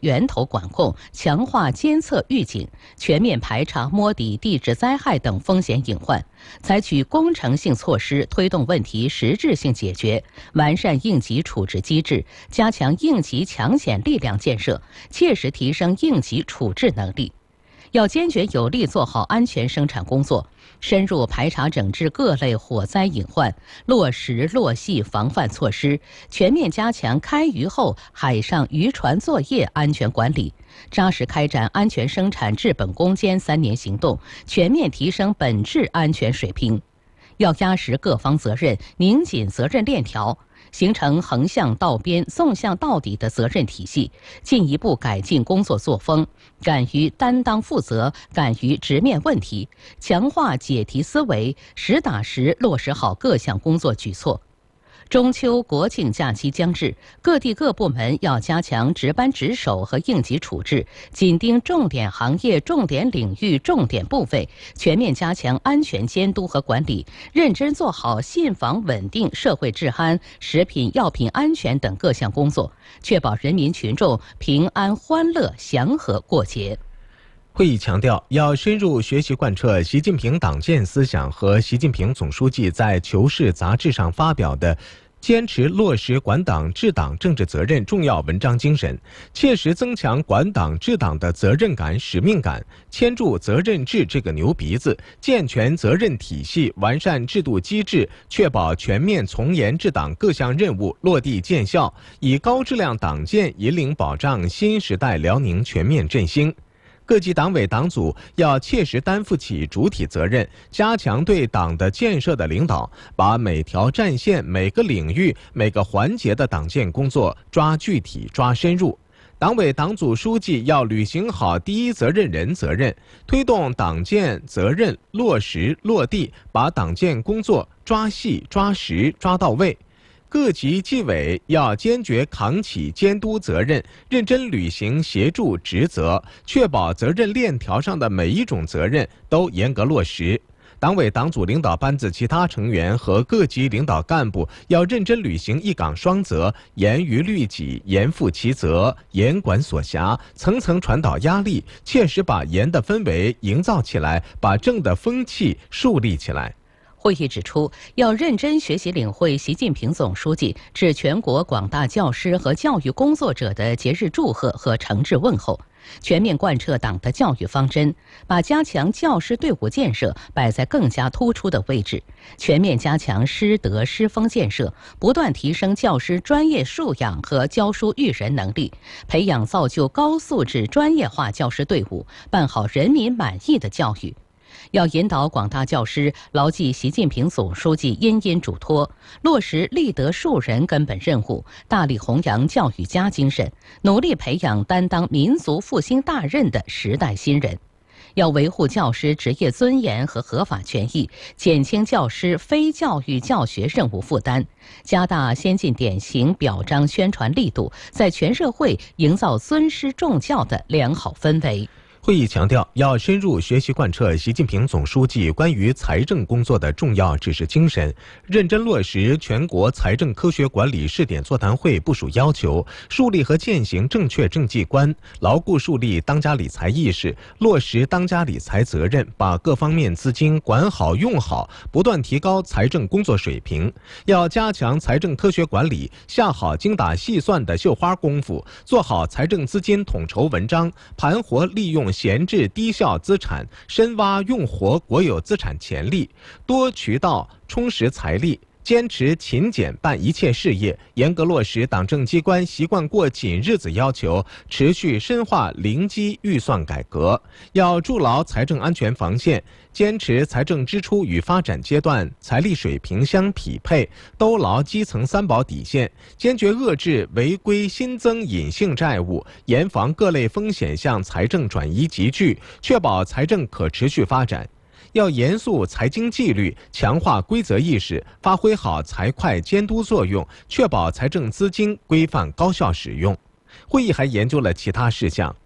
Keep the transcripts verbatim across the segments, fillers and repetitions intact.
源头管控，强化监测预警，全面排查摸底地质灾害等风险隐患，采取工程性措施推动问题实质性解决，完善应急处置机制，加强应急抢险力量建设，切实提升应急处置能力。要坚决有力做好安全生产工作，深入排查整治各类火灾隐患，落实落细防范措施，全面加强开渔后海上渔船作业安全管理，扎实开展安全生产治本攻坚三年行动，全面提升本质安全水平。要压实各方责任，拧紧责任链条，形成横向到边、纵向到底的责任体系，进一步改进工作作风，敢于担当负责，敢于直面问题，强化解题思维，实打实落实好各项工作举措。中秋国庆假期将至，各地各部门要加强值班值守和应急处置，紧盯重点行业、重点领域、重点部位，全面加强安全监督和管理，认真做好信访稳定、社会治安、食品药品安全等各项工作，确保人民群众平安欢乐祥和过节。 会议强调，要深入学习贯彻习近平党建思想和习近平总书记在《求是》杂志上发表的坚持落实管党治党政治责任重要文章精神，切实增强管党治党的责任感、使命感，牵住责任制这个牛鼻子，健全责任体系，完善制度机制，确保全面从严治党各项任务落地见效，以高质量党建引领保障新时代辽宁全面振兴。各级党委党组要切实担负起主体责任，加强对党的建设的领导，把每条战线、每个领域、每个环节的党建工作抓具体、抓深入。党委党组书记要履行好第一责任人责任，推动党建责任落实落地，把党建工作抓细、抓实、抓到位。各级纪委要坚决扛起监督责任，认真履行协助职责，确保责任链条上的每一种责任都严格落实。党委党组领导班子其他成员和各级领导干部要认真履行一岗双责，严于律己，严负其责，严管所辖，层层传导压力，切实把严的氛围营造起来，把正的风气树立起来。 会议指出，要认真学习领会习近平总书记致全国广大教师和教育工作者的节日祝贺和诚挚问候，全面贯彻党的教育方针，把加强教师队伍建设摆在更加突出的位置，全面加强师德师风建设，不断提升教师专业素养和教书育人能力，培养造就高素质专业化教师队伍，办好人民满意的教育。要引导广大教师牢记习近平总书记殷殷嘱托，落实立德树人根本任务，大力弘扬教育家精神，努力培养担当民族复兴大任的时代新人。要维护教师职业尊严和合法权益，减轻教师非教育教学任务负担，加大先进典型表彰宣传力度，在全社会营造尊师重教的良好氛围。 会议强调，要深入学习贯彻习近平总书记关于财政工作的重要指示精神，认真落实全国财政科学管理试点座谈会部署要求，树立和践行正确政绩观，牢固树立当家理财意识，落实当家理财责任，把各方面资金管好用好，不断提高财政工作水平。要加强财政科学管理，下好精打细算的绣花功夫，做好财政资金统筹文章，盘活利用闲置低效资产，深挖用活国有资产潜力，多渠道充实财力，坚持勤俭办一切事业，严格落实党政机关习惯过紧日子要求，持续深化零基预算改革。要筑牢财政安全防线，坚持财政支出与发展阶段财力水平相匹配，兜牢基层三保底线，坚决遏制违规新增隐性债务，严防各类风险向财政转移集聚，确保财政可持续发展。要严肃财经纪律，强化规则意识，发挥好财会监督作用，确保财政资金规范高效使用。会议还研究了其他事项。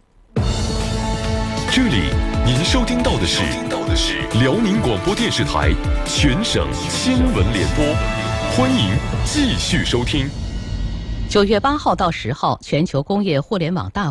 这里您收听到的是辽宁广播电视台全省新闻联播，欢迎继续收听。 九月八号到十号，全球工业互联网大会